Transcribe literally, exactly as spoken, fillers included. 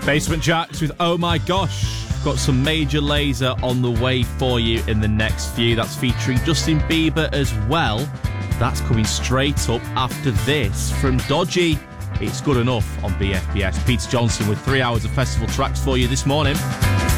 Basement Jaxx with Oh My Gosh. Got some Major Lazer on the way for you in the next few. That's featuring Justin Bieber as well. That's coming straight up after this from Dodgy. It's Good Enough on B F B S. Peter Johnson with three hours of festival tracks for you this morning.